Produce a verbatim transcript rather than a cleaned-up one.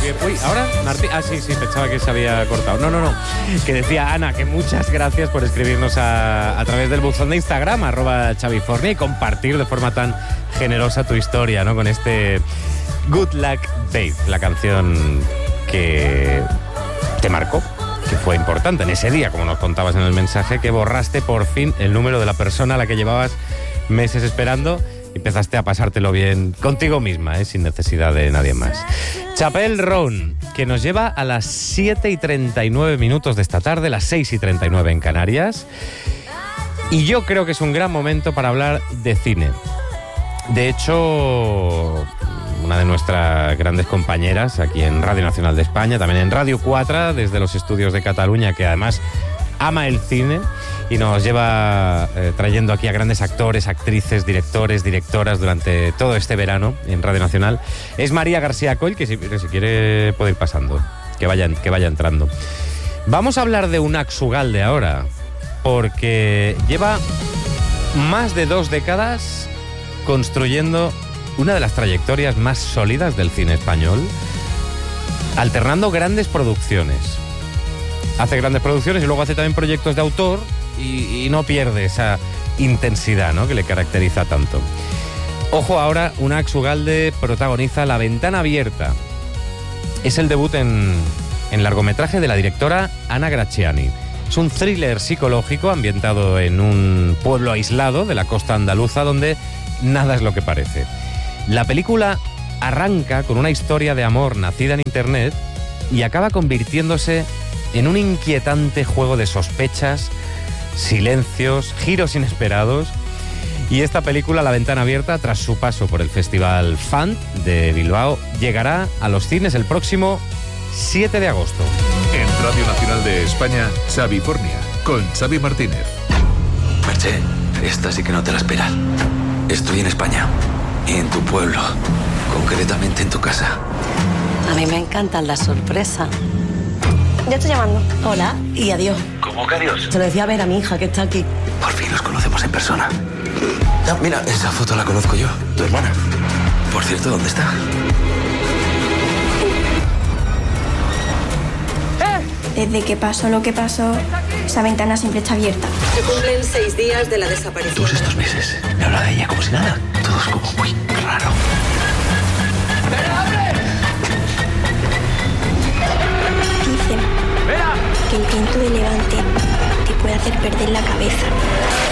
que... Uy, ¿ahora? Martín... Ah, sí, sí, pensaba que se había cortado. No, no, no. Que decía Ana que muchas gracias por escribirnos a, a través del buzón de Instagram, arroba Xavifornia, y compartir de forma tan generosa tu historia, ¿no? Con este Good Luck Babe, la canción que te marcó, que fue importante en ese día, como nos contabas en el mensaje, que borraste por fin el número de la persona a la que llevabas meses esperando y empezaste a pasártelo bien contigo misma, ¿eh? Sin necesidad de nadie más. Chapel Roan, que nos lleva a las siete y treinta y nueve minutos de esta tarde, las seis y treinta y nueve en Canarias, y yo creo que es un gran momento para hablar de cine. De hecho, una de nuestras grandes compañeras aquí en Radio Nacional de España, también en Radio cuatro, desde los estudios de Cataluña, que además ama el cine y nos lleva eh, trayendo aquí a grandes actores, actrices, directores, directoras durante todo este verano en Radio Nacional, es María García Coll, que si, que si quiere puede ir pasando, que vaya, que vaya entrando. Vamos a hablar de Unax Ugalde ahora, porque lleva más de dos décadas construyendo una de las trayectorias más sólidas del cine español, alternando grandes producciones. Hace grandes producciones y luego hace también proyectos de autor y, y no pierde esa intensidad, ¿no?, que le caracteriza tanto. Ojo ahora, Unax Ugalde protagoniza La ventana abierta. Es el debut en, en largometraje de la directora Anna Graciani. Es un thriller psicológico ambientado en un pueblo aislado de la costa andaluza donde nada es lo que parece. La película arranca con una historia de amor nacida en internet y acaba convirtiéndose en un inquietante juego de sospechas, silencios, giros inesperados. Y esta película, La ventana abierta, tras su paso por el Festival F A N T de Bilbao, llegará a los cines el próximo siete de agosto. En Radio Nacional de España, Xavifornia, con Xavi Martínez. Merche, esta sí que no te la esperas. Estoy en España, en tu pueblo, concretamente en tu casa. A mí me encantan las sorpresas. Ya estoy llamando. Hola y adiós. ¿Cómo que adiós? Se lo decía a ver a mi hija que está aquí. Por fin nos conocemos en persona. No, mira, esa foto la conozco yo, tu hermana. Por cierto, ¿dónde está? Desde que pasó lo que pasó, esa ventana siempre está abierta. Se cumplen seis días de la desaparición. Todos estos meses me habla de ella como si nada. Todo es como muy raro. Dicen que el viento de levante te puede hacer perder la cabeza.